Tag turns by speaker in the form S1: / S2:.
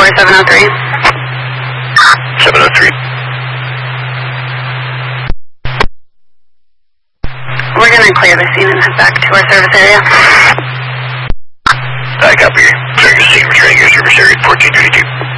S1: 703.
S2: 703.
S1: We're going to clear the scene and head back to our service area.
S2: I copy you. Clearing the scene, returning your service area 1432.